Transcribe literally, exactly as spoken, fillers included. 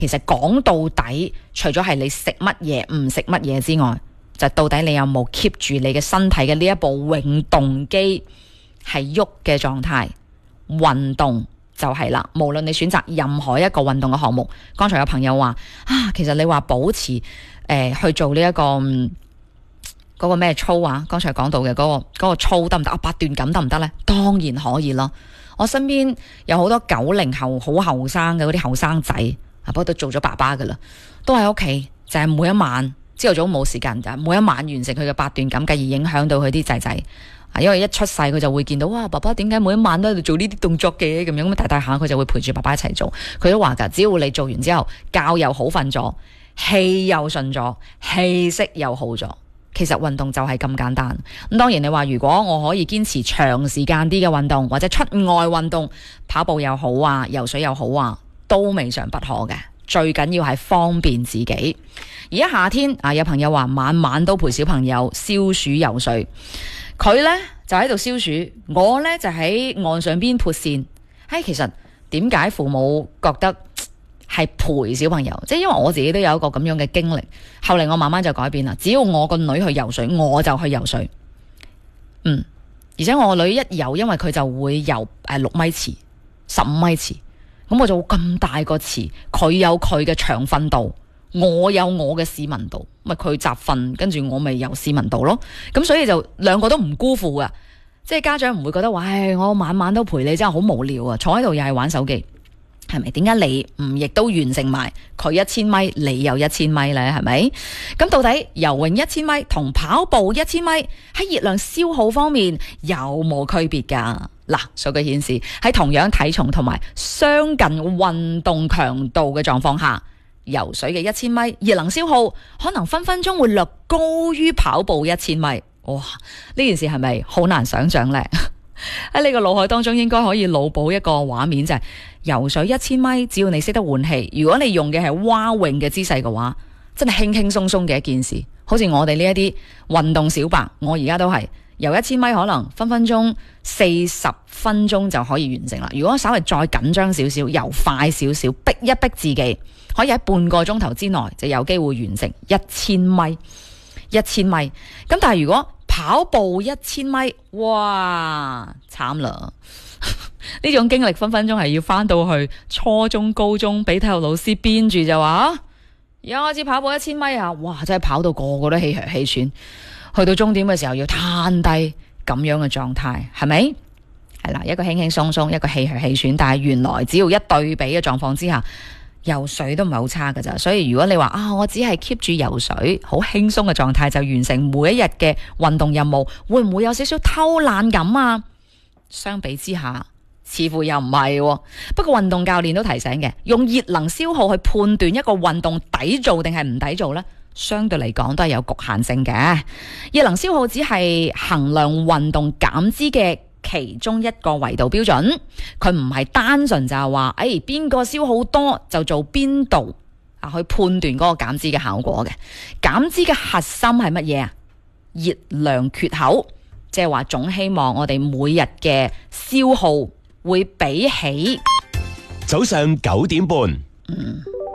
其實講到底，除咗係你食乜嘢唔食乜嘢之外，就到底你有冇 keep 住你嘅身體嘅呢一部永動機係喐嘅狀態？運動就係啦，無論你選擇任何一個運動嘅項目，剛才有朋友話啊，其實你話保持誒、呃、去做呢、這、一個嗰、嗯那個咩操啊？剛才講到嘅嗰、那個、那個操得唔得啊？八段錦得唔得呢？當然可以啦。我身邊有好多九零後好後生嘅嗰啲後生仔。啊，不過都做咗爸爸噶啦，都喺屋企就係、是、每一晚朝頭早冇時間，就每一晚完成佢嘅八段錦，繼而影響到佢啲仔仔。啊，因為一出世佢就會見到哇，爸爸點解每一晚都喺度做呢啲動作嘅咁樣，咁大大下佢就會陪住爸爸一齊做。佢都話噶，只要你做完之後，覺又好瞓咗，氣又順咗，氣息又好咗。其實運動就係咁簡單。咁當然你話如果我可以堅持長時間啲嘅運動，或者出外運動，跑步又好啊，游水又好啊，都未嘗不可嘅，最緊要係方便自己。而家夏天啊，有朋友話晚晚都陪小朋友消暑游水，佢呢就喺度消暑，我呢就喺岸上邊潑線。唉，其實點解父母覺得係陪小朋友？即係因為我自己都有一個咁樣嘅經歷，後嚟我慢慢就改變啦。只要我個女去游水，我就去游水。嗯，而且我個女一游，因為佢就會游誒六米池、十五米池。咁我就咁大個池，佢有佢嘅長訓度，我有我嘅市民度，咪佢集訓，跟住我咪游市民度咯。咁所以就兩個都唔辜負噶，即係家長唔會覺得話，唉，我晚晚都陪你，真係好無聊啊！坐喺度又係玩手機，係咪？點解你唔亦都完成埋佢一千米，你又一千米呢？係咪？咁到底游泳一千米同跑步一千米喺熱量消耗方面有冇區別噶？嗱，數據顯示喺同樣體重同埋相近運動強度嘅狀況下，游水嘅一千米熱能消耗可能分分鐘會略高於跑步一千米。哇！呢件事係咪好難想象呢？喺你個腦海當中應該可以腦補一個畫面，就係、是、游水一千米，只要你識得換氣，如果你用嘅係蛙泳嘅姿勢嘅話，真係輕輕鬆鬆嘅一件事。好似我哋呢一啲運動小白，我而家都係。游一千米可能分分鐘四十分鐘就可以完成啦。如果稍微再緊張少少，游快少少，逼一逼自己，可以喺半個鐘頭之內就有機會完成一千米。一千米咁，但係如果跑步一千米，哇，慘啦！呢種經歷分分鐘係要翻到去初中、高中，俾體育老師鞭住就話，而家開始跑步一千米啊！哇，真係跑到個個都氣血氣喘。去到終點嘅時候要攤低咁樣嘅狀態，係咪？係啦，一個輕輕鬆鬆，一個氣血氣喘，但係原來只要一對比嘅狀況之下，游水都唔係好差㗎咋。所以如果你話啊，我只係 keep 住游水，好輕鬆嘅狀態就完成每一日嘅運動任務，會唔會有少少偷懶感啊？相比之下，似乎又唔係喎。不過運動教練都提醒嘅，用熱能消耗去判斷一個運動抵做定係唔抵做呢，相對嚟講都係有局限性嘅。熱能消耗只係衡量運動減脂嘅其中一個維度標準，佢唔係單純就係話，誒邊個消耗多就做邊度啊，去判斷嗰個減脂嘅效果嘅。減脂嘅核心係乜嘢啊？熱量缺口，即係話總希望我哋每日嘅消耗會比起早上九點半。 嗯